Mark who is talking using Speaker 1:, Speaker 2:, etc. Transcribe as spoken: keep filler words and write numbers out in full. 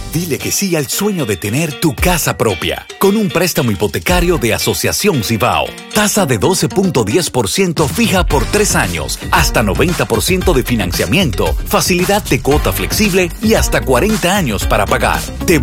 Speaker 1: Dile que sí al sueño de tener tu casa propia, con un préstamo hipotecario de Asociación Cibao. Tasa de doce punto diez por ciento fija por tres años, hasta noventa por ciento de financiamiento, facilidad de cuota flexible y hasta cuarenta años para pagar. Te